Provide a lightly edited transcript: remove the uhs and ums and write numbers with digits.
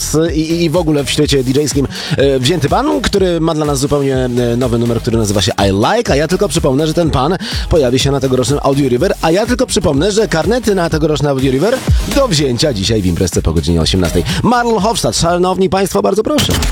i w ogóle w świecie DJ-skim wzięty pan, który ma dla nas zupełnie nowy numer, który nazywa się I Like, a ja tylko przypomnę, że ten pan pojawi się na tegorocznym Audio River, a ja tylko przypomnę, że karnety na tegoroczne Audio River do wzięcia dzisiaj w imprezce po godzinie 18. Marlon Hofstadt, szanowni państwo, bardzo proszę.